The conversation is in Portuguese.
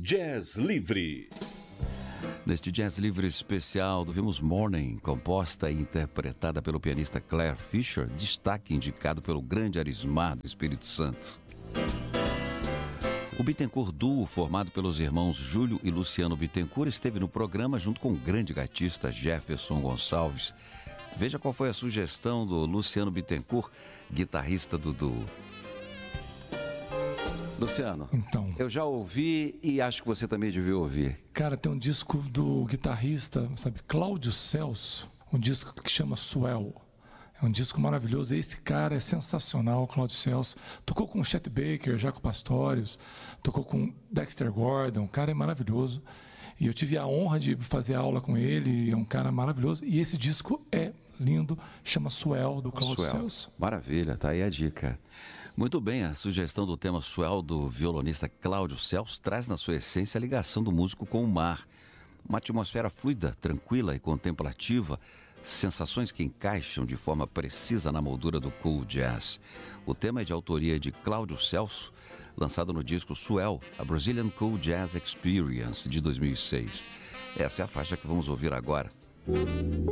Jazz Livre. Neste Jazz Livre especial do Vimos Morning, composta e interpretada pelo pianista Claire Fischer, destaque indicado pelo grande Arismar do Espírito Santo. O Bittencourt Duo, formado pelos irmãos Júlio e Luciano Bittencourt, esteve no programa junto com o grande gatista Jefferson Gonçalves. Veja qual foi a sugestão do Luciano Bittencourt, guitarrista do duo. Luciano, então, eu já ouvi e acho que você também devia ouvir. Cara, tem um disco do guitarrista, sabe, Cláudio Celso, um disco que chama Swell. É um disco maravilhoso. Esse cara é sensacional, Cláudio Celso. Tocou com o Chet Baker, Jaco Pastorius, tocou com Dexter Gordon. O cara é maravilhoso. E eu tive a honra de fazer aula com ele. É um cara maravilhoso. E esse disco é lindo, chama Swell, do Cláudio Celso. Maravilha, tá aí a dica. Muito bem, a sugestão do tema Swell do violonista Cláudio Celso traz na sua essência a ligação do músico com o mar. Uma atmosfera fluida, tranquila e contemplativa, sensações que encaixam de forma precisa na moldura do cool jazz. O tema é de autoria de Cláudio Celso, lançado no disco Swell, a Brazilian Cool Jazz Experience, de 2006. Essa é a faixa que vamos ouvir agora.